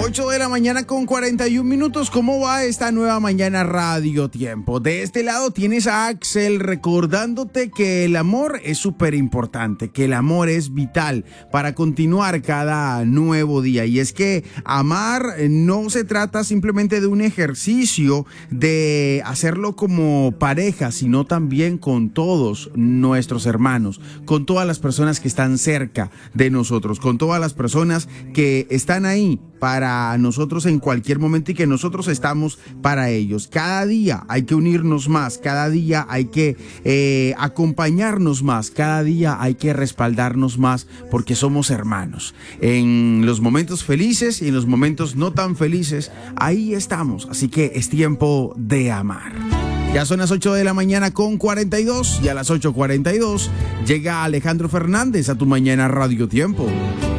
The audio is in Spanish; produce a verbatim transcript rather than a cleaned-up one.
ocho de la mañana con cuarenta y un minutos. ¿Cómo va esta nueva mañana Radio Tiempo? De este lado tienes a Axel recordándote que el amor es súper importante, que el amor es vital para continuar cada nuevo día. Y es que amar no se trata simplemente de un ejercicio de hacerlo como pareja, sino también con todos nuestros hermanos, con todas las personas que están cerca de nosotros, con todas las personas que están ahí para nosotros en cualquier momento y que nosotros estamos para ellos. Cada día hay que unirnos más, cada día hay que eh, acompañarnos más, cada día hay que respaldarnos más porque somos hermanos. En los momentos felices y en los momentos no tan felices, ahí estamos. Así que es tiempo de amar. Ya son las ocho de la mañana con cuarenta y dos y a las ocho cuarenta y dos llega Alejandro Fernández a tu mañana Radio Tiempo.